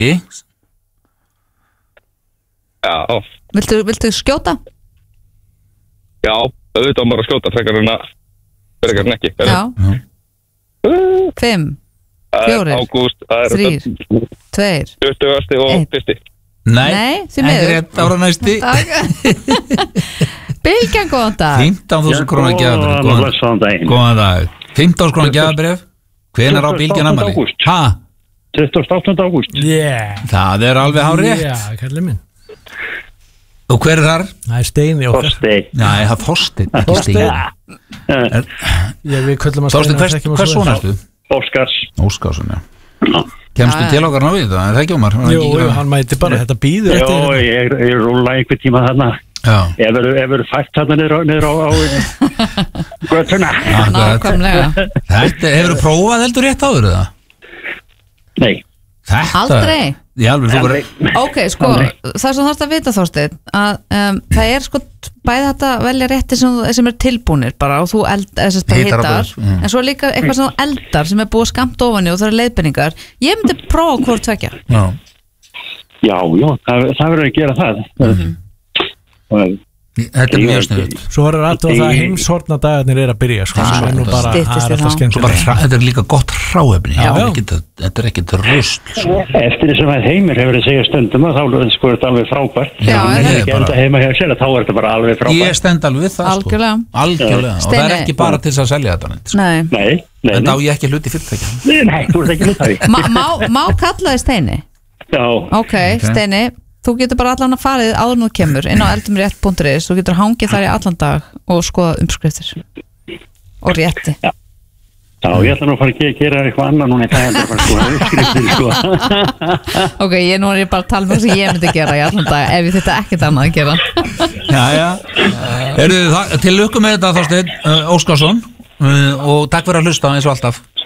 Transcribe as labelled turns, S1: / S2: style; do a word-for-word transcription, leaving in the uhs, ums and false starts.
S1: Já.
S2: Viltu, viltu skjóta?
S1: Já, auðvitað maður að skjóta frekar en að frekar en ekki.
S2: Já. Fimm, fjórir,
S1: ágúst,
S2: þrír, tveir,
S1: tuttugasti og fyrsti.
S2: Nei, því miður.
S3: Ekki rétt ára næsti.
S2: Bylgjan, góðan dag.
S3: fimmtán þúsund krónar gjafabréf.
S4: Góðan dag.
S3: Góðan dag. fimmtán þúsund krónar gjafabréf. Hvenær á Bylgjan afmæli?
S4: Ha? tuttugasta og áttunda ágúst.
S5: Yeah.
S3: Það er alveg hárrétt.
S5: Já, kallið minn.
S3: Og hver er þar?
S5: Það er Steini okkar.
S4: Þorsteinn.
S3: Nei, það er Þorsteinn, ekki Steini.
S5: Ég við köllum að
S3: Þorsteinn, hvers, hvers svona ertu?
S4: Óskars.
S3: Óskarsson, já. Kemstu til okkar ná við það, er það ekki Ómar?
S5: Jú, hann mæti bara, þetta býður
S4: eftir. Jó, ég, ég rúla einhver tíma þarna.
S3: Já.
S4: Ef eru fært þarna niður á götuna.
S2: Nákvæmlega.
S3: Þetta, hefur þú prófað heldur rétt áður það?
S4: Nei.
S3: Þetta?
S2: Aldrei?
S3: Já, alveg, þú bara...
S2: Ok, sko, það sem þarfst að vita, Þorsteinn, að um, það er sko bæði þetta að velja rétti sem, sem er tilbúnir bara og þú eld, eða bara hittar,
S3: mm.
S2: en svo líka eitthvað sem þú eldar sem er búið skamt ofan í og það eru leiðbeiningar. Ég myndi prófa hvort tvekja.
S3: Já,
S4: já, já það, það verður að gera það. Mm-hmm. og,
S3: Þetta er mjög sniðut.
S5: Svo er það að heimshorna dagarnir er að byrja sko, sem er nú bara, það er alltaf skemmtilega.
S3: Þetta er líka gott hráefni. Þetta er ekkit rusl.
S4: Eftir þess að heimir hefur að segja stundum að þá sko er þetta alveg frábært. Já, það er ekki enda heima hjá sér, þá er þetta bara alveg frábært.
S3: Ég stend alveg við það sko.
S2: Algjörlega.
S3: Algjörlega. Og það er ekki bara til þess að selja þetta.
S2: Nei.
S4: Nei.
S3: En þá ég ekki hluti fyrirtækja.
S4: Nei, þú ert ekki hluti.
S2: Má kalla þið Steini?
S4: Já.
S2: Ok, Steini. Þú getur bara allan að farið áður nú kemur inn á eldumrétt punktur is, þú getur hangið þar í allan dag og skoða umskriftir og rétti.
S4: Já, Já ég ætla nú að fara að gera eitthvað annað núna í dag en það sko umskriftir sko.
S2: Ok, ég nú er ég bara að tala um það sem ég myndi gera í allan dag ef ég þetta ekkert annað að gera.
S3: Já, já. Heyrðu, til lukku með þetta Þorsteinn Óskarsson og takk fyrir að hlusta eins og alltaf.